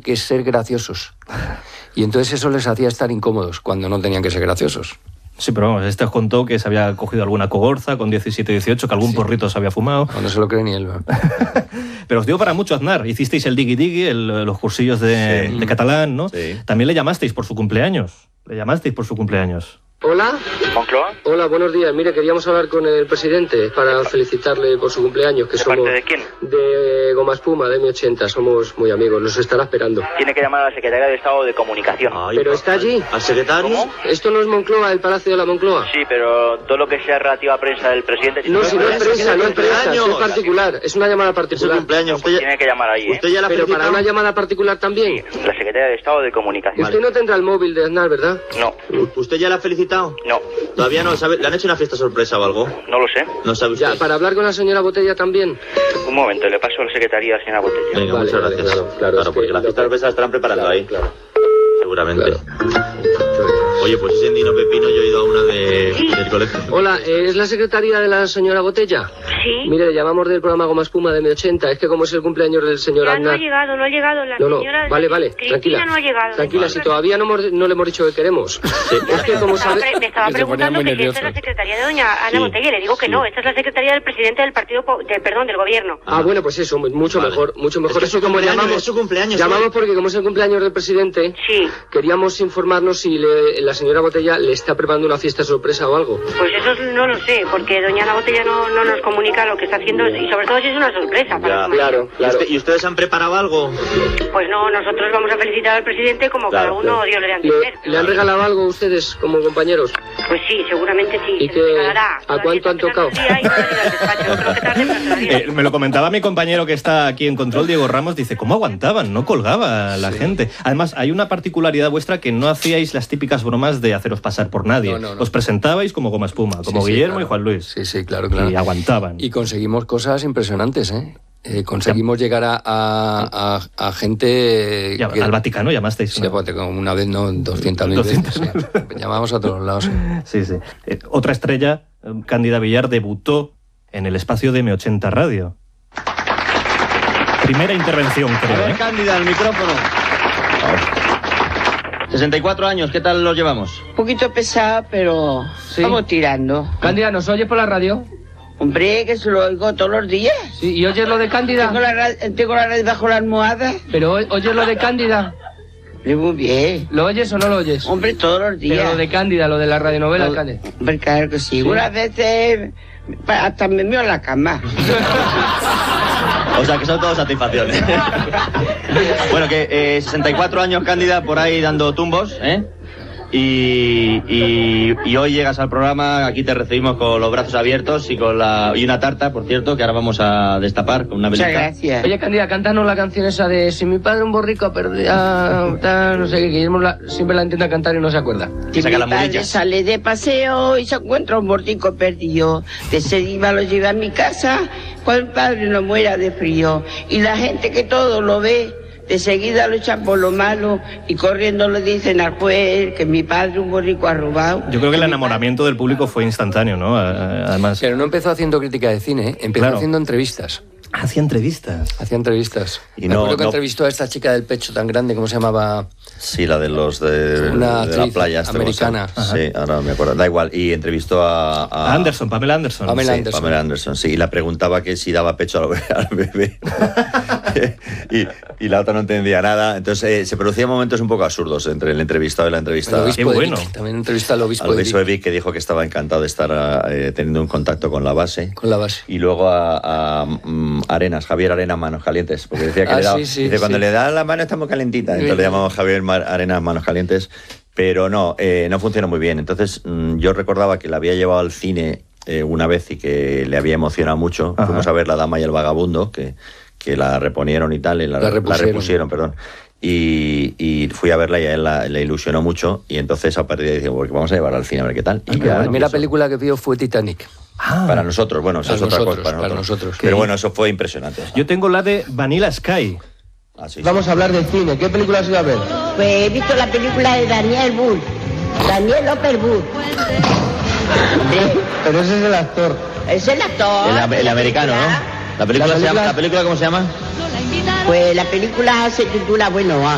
que ser graciosos. Y entonces eso les hacía estar incómodos cuando no tenían que ser graciosos. Sí, pero vamos, os contó que se había cogido alguna cogorza con 17, 18, que algún porrito se había fumado. No se lo cree ni él. Pero os dio para mucho, Aznar. Hicisteis el digui-digui, los cursillos de catalán, ¿no? Sí. También le llamasteis por su cumpleaños. Hola. ¿Moncloa? Hola, buenos días. Mire, queríamos hablar con el presidente para felicitarle por su cumpleaños. ¿De parte de quién? De Goma Espuma, de M80. Somos muy amigos. Nos estará esperando. Tiene que llamar a la Secretaría de Estado de Comunicación. ¿Pero está allí? ¿Al secretario? ¿Cómo? ¿Esto no es Moncloa, el Palacio de la Moncloa? Sí, pero todo lo que sea relativo a prensa del presidente... No, si no es prensa, no es prensa, es cumpleaños. particular. Es una llamada Es su particular. cumpleaños. Pues tiene que llamar ahí, ¿eh? Usted ya la Pero para felicitado. una llamada particular también. La Secretaría de Estado de Comunicación. Usted no tendrá el móvil de Aznar, ¿verdad? No, ¿Usted ya la ha felicitado? no, Todavía no sabe. ¿Le han hecho una fiesta sorpresa o algo? no lo sé. No sabe usted. Ya, para hablar con la señora Botella también. Un momento, le paso a la Secretaría a la señora Botella. Venga, Vale, muchas vale, gracias. claro, es que porque la fiesta sorpresa la estarán preparando ahí. Claro. Seguramente. Claro. Oye, pues ese Dino Pepino yo he ido a una del colegio. Hola, ¿es la secretaria de la señora Botella? Sí. Mire, le llamamos del programa Goma Espuma de M80. Es que como es el cumpleaños del señor Ya no ha Aznar... llegado la No, señora... vale, Cristina tranquila. no ha llegado. Tranquila, si todavía no le hemos dicho que queremos. Es que como sabe... Me estaba que se ponía preguntando muy que si esta nervioso. es la secretaría de doña Ana Sí. Botella y le digo que no, esta es la secretaría del presidente del partido, del gobierno. Ah, bueno, pues eso, mucho Vale. mejor, mucho mejor. Es que Eso como llamamos... es su cumpleaños. Llamamos porque como es el cumpleaños del presidente, Sí, queríamos informarnos si la señora Botella le está preparando una fiesta sorpresa o algo. pues eso no lo sé, porque doña Ana Botella no nos comunica lo que está haciendo y sobre todo si es una sorpresa para Ya. su marido. Claro, claro. ¿Y ustedes han preparado algo? Pues no, nosotros vamos a felicitar al presidente como Claro, cada uno claro. Dios le dé a entender. ¿Le han regalado algo a ustedes como compañeros? Pues sí, seguramente sí. ¿Y se qué- nos regalará. a cuánto han tocado? Sí, ahí no le digas despacho, creo que tarde, pero todavía. Me lo comentaba mi compañero que está aquí en control, Diego Ramos, dice, ¿cómo aguantaban? No colgaba la gente. Además, hay una particularidad vuestra que no hacíais las típicas bromas de haceros pasar por nadie. No. Os presentabais como Goma Espuma, como Sí, Guillermo claro. y Juan Luis. Sí, claro. Y aguantaban. Y conseguimos cosas impresionantes, ¿eh? Conseguimos llegar a gente... Ya, al Vaticano llamasteis. Sí, ¿no? pues, como una vez, no, 200.000 veces. Sí. Llamamos a todos lados. Sí. Otra estrella, Cándida Villar, debutó en el espacio de M80 Radio. Primera intervención, creo. A ver, Cándida, el micrófono. 64 años, ¿qué tal los llevamos? Un poquito pesada, pero Sí. vamos tirando. Cándida, ¿nos oyes por la radio? Hombre, que se lo oigo todos los días. Sí, ¿y oyes lo de Cándida? Tengo la radio bajo la almohada. ¿Pero oyes lo de Cándida? Muy bien. ¿Lo oyes o no lo oyes? Hombre, todos los días. Pero lo de Cándida, lo de la radionovela, Cándida. Hombre, claro que sí. Sí. Unas veces hasta me meo en la cama. O sea, que son todas satisfacciones. Bueno, que 64 años, Cándida, por ahí dando tumbos, ¿eh? Y hoy llegas al programa, aquí te recibimos con los brazos abiertos y una tarta, por cierto, que ahora vamos a destapar con una Muchas velita. gracias. Oye, Cándida, cántanos la canción esa de Si mi padre un borrico perdía... no sé qué, Guillermo siempre la intenta cantar y no se acuerda. Si Saca mi las padre murillas. sale de paseo y se encuentra un borrico perdido, de seguida lo lleva a mi casa, cuando el padre no muera de frío. Y la gente que todo lo ve, de seguida lo echan por lo malo y corriendo le dicen al juez que mi padre un borrico ha robado. Yo creo que el enamoramiento del público fue instantáneo, ¿no? Además, Pero no empezó haciendo crítica de cine, empezó Claro. haciendo entrevistas. hacía entrevistas. Hacía entrevistas. Y Me no- acuerdo que no- entrevistó a esta chica del pecho tan grande, ¿cómo se llamaba? Sí, la de los de Una la actriz playa. americana. Sí, ahora me acuerdo. Da igual. Y entrevistó a Anderson, Pamela Anderson. Pamela Sí, Anderson. Pamela Anderson, sí. Y la preguntaba que si daba pecho al bebé. y la otra no entendía nada. Entonces se producían momentos un poco absurdos entre el entrevistado y la El entrevistada. obispo Qué de bueno. Vic. También entrevistó al obispo Al de obispo de Vic, Vic, que dijo que estaba encantado de estar teniendo un contacto con la base. con la base. Y luego a Arenas, Javier Arenas Manos Calientes, porque decía que Ah, le daba, sí, sí, dice, cuando sí. le da la mano está muy calentita, entonces le llamamos Javier Arenas Manos Calientes, pero no funcionó muy bien. Entonces yo recordaba que la había llevado al cine una vez y que le había emocionado mucho. Ajá. Fuimos a ver La Dama y el Vagabundo, que la reponieron y tal, y la repusieron, perdón. Y fui a verla y a él le ilusionó mucho, y entonces a partir de ahí dije, porque vamos a llevarla al cine a ver qué tal. Y La ya primera empezó. película que vio fue Titanic. Para nosotros, bueno, eso Para es otra nosotros, cosa. para nosotros. Pero bueno, eso fue impresionante. Yo tengo la de Vanilla Sky. Ah, sí, sí. Vamos a hablar del cine. ¿Qué película has ido a ver? Pues he visto la película de Daniel Bull, Daniel López Bull. Pero ese es el actor. Es el actor. El americano, ¿no? La película, La película- ¿La película cómo se llama? Pues la película se titula, bueno,